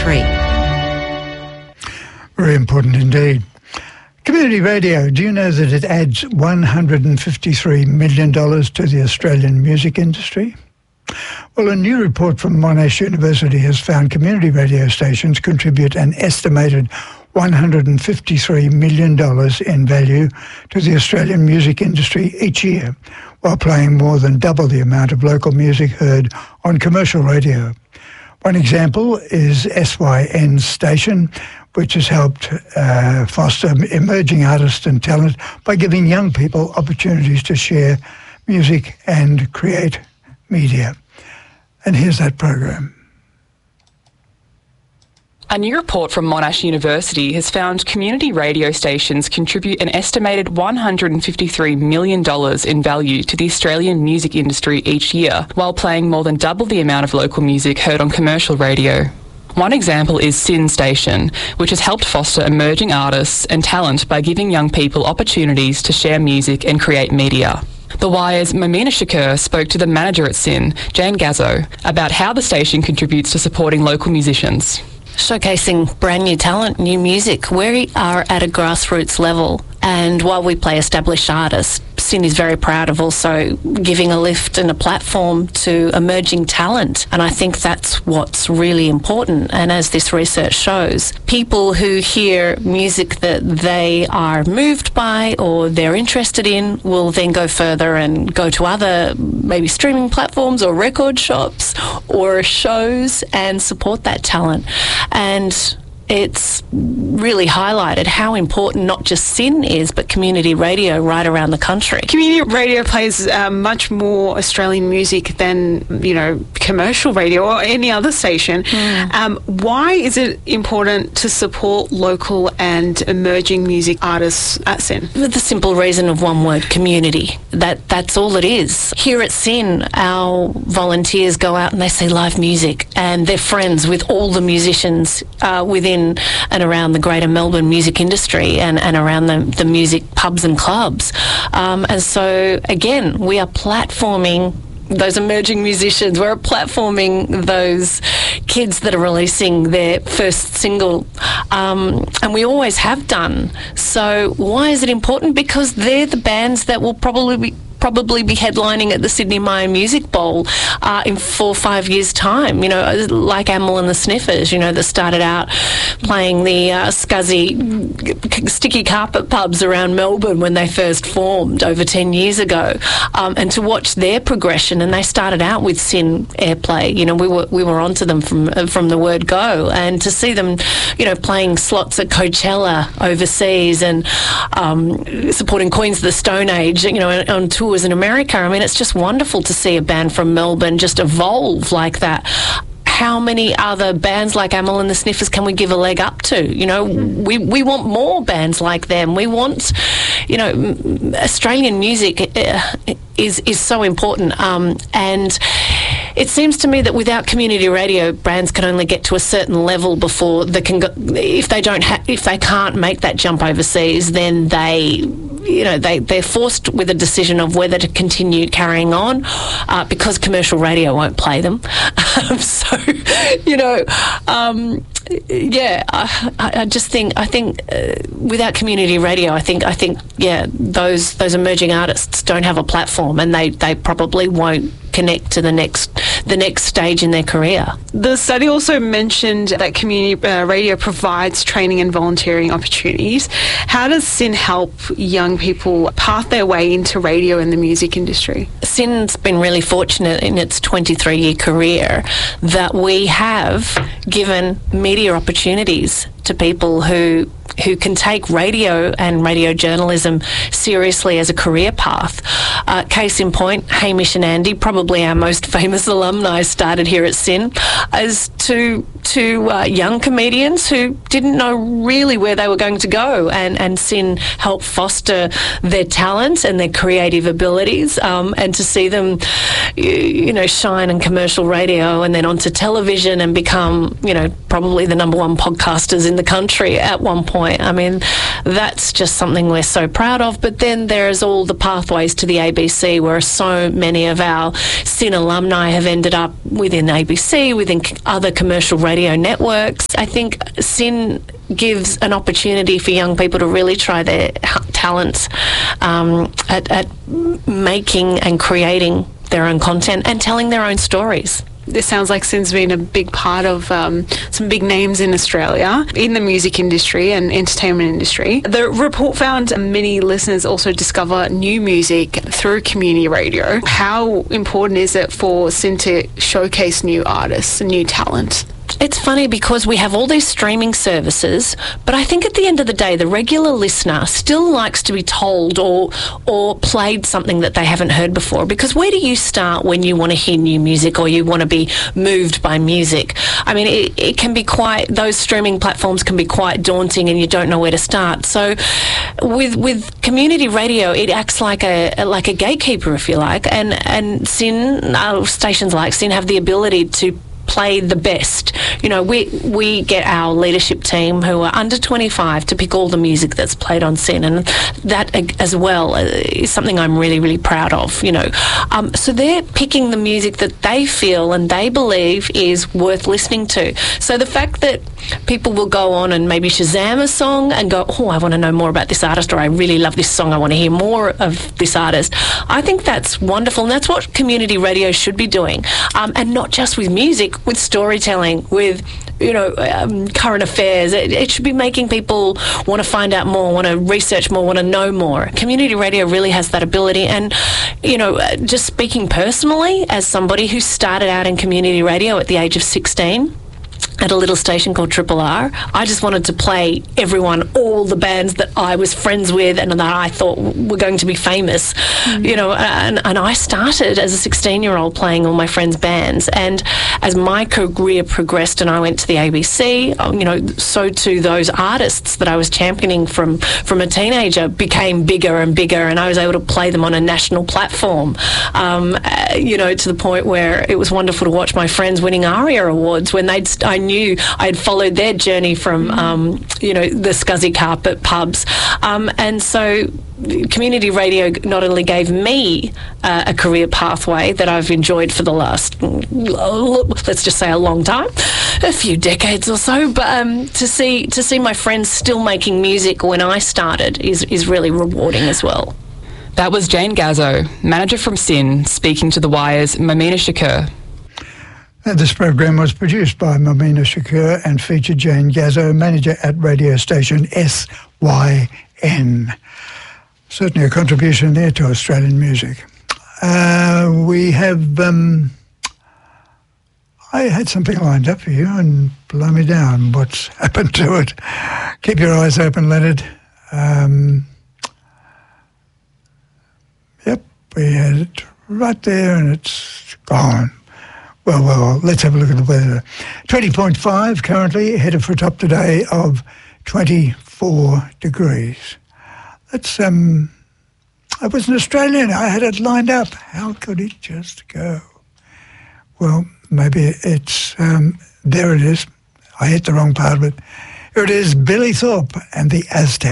93. Very important indeed. Community radio, do you know that it adds $153 million to the Australian music industry? Well, a new report from Monash University has found community radio stations contribute an estimated $153 million in value to the Australian music industry each year, while playing more than double the amount of local music heard on commercial radio. One example is SYN's station, which has helped foster emerging artists and talent by giving young people opportunities to share music and create media. And here's that program. A new report from Monash University has found community radio stations contribute an estimated $153 million in value to the Australian music industry each year, while playing more than double the amount of local music heard on commercial radio. One example is SYN Station, which has helped foster emerging artists and talent by giving young people opportunities to share music and create media. The Wire's Mamina Shakur spoke to the manager at SYN, Jane Gazzo, about how the station contributes to supporting local musicians. Showcasing brand new talent, new music. We are at a grassroots level, and while we play established artists, SYN is very proud of also giving a lift and a platform to emerging talent, and I think that's what's really important. And as this research shows, people who hear music that they are moved by or they're interested in will then go further and go to other maybe streaming platforms or record shops or shows and support that talent. And it's really highlighted how important not just SYN is, but community radio right around the country. Community radio plays much more Australian music than, commercial radio or any other station. Why is it important to support local and emerging music artists at SYN? For the simple reason of one word, community. That's all it is. Here at SYN, our volunteers go out and they see live music, and they're friends with all the musicians within and around the greater Melbourne music industry and around the music pubs and clubs. And so, again, we are platforming those emerging musicians. We're platforming those kids that are releasing their first single, and we always have done. So why is it important? Because they're the bands that will probably be headlining at the Sydney Myer Music Bowl in 4 or 5 years' time, like Amyl and the Sniffers, that started out playing the scuzzy, sticky carpet pubs around Melbourne when they first formed over 10 years ago, and to watch their progression. And they started out with SYN airplay. We were onto them from the word go, and to see them, playing slots at Coachella overseas and supporting Queens of the Stone Age, on tours in America. I mean, it's just wonderful to see a band from Melbourne just evolve like that. How many other bands like Amyl and the Sniffers can we give a leg up to? We want more bands like them. We want, Australian music is so important. And it seems to me that without community radio, brands can only get to a certain level before they can go. If they can't make that jump overseas, then they're forced with a decision of whether to continue carrying on because commercial radio won't play them. I just think without community radio, I think those emerging artists don't have a platform, and they probably won't connect to the next stage in their career. The study also mentioned that community radio provides training and volunteering opportunities. How does SYN help young people path their way into radio and the music industry? SYN's been really fortunate in its 23-year career that we have given media opportunities to people who can take radio and radio journalism seriously as a career path. Case in point, Hamish and Andy, probably our most famous alumni, started here at SYN as two young comedians who didn't know really where they were going to go, and SYN helped foster their talent and their creative abilities, and to see them, shine in commercial radio and then onto television and become, probably the number one podcasters in the country at one point. point. I mean, that's just something we're so proud of. But then there's all the pathways to the ABC, where so many of our SYN alumni have ended up within ABC, within other commercial radio networks. I think SYN gives an opportunity for young people to really try their talents at making and creating their own content and telling their own stories. This sounds like SYN's been a big part of some big names in Australia in the music industry and entertainment industry. The report found many listeners also discover new music through community radio. How important is it for SYN to showcase new artists and new talent? It's funny because we have all these streaming services, but I think at the end of the day, the regular listener still likes to be told or played something that they haven't heard before. Because where do you start when you want to hear new music or you want to be moved by music? I mean, it can be those streaming platforms can be quite daunting and you don't know where to start. So with community radio, it acts like a gatekeeper, if you like, and SYN, stations like SYN have the ability to play the best. You know, we get our leadership team who are under 25 to pick all the music that's played on SYN, and that as well is something I'm really, really proud of, you know. So they're picking the music that they feel and they believe is worth listening to. So the fact that people will go on and maybe Shazam a song and go, oh, I want to know more about this artist, or I really love this song, I want to hear more of this artist. I think that's wonderful, and that's what community radio should be doing. And not just with music, with storytelling, with, you know, current affairs. It should be making people want to find out more, want to research more, want to know more. Community radio really has that ability. And, you know, just speaking personally, as somebody who started out in community radio at the age of 16, at a little station called Triple R, I just wanted to play everyone, all the bands that I was friends with and that I thought were going to be famous, you know, and I started as a 16-year-old playing all my friends' bands, and as my career progressed and I went to the ABC, you know, so too those artists that I was championing from a teenager became bigger and bigger, and I was able to play them on a national platform, you know, to the point where it was wonderful to watch my friends winning ARIA awards when I knew I had followed their journey from, you know, the scuzzy carpet pubs. And so community radio not only gave me a career pathway that I've enjoyed for the last, let's just say a long time, a few decades or so, but to see my friends still making music when I started is really rewarding as well. That was Jane Gazzo, manager from SYN, speaking to The Wire's Momina Shakur. This program was produced by Momina Shakur and featured Jane Gazzo, manager at radio station SYN. Certainly a contribution there to Australian music. We have... I had something lined up for you, and blow me down what's happened to it. Keep your eyes open, Leonard. Yep, we had it right there and it's gone. Well, let's have a look at the weather. 20.5 currently, headed for a top today of 24 degrees. That's, I was an Australian, I had it lined up. How could it just go? Well, maybe it's, there it is. I hit the wrong part of it. Here it is, Billy Thorpe and the Aztecs.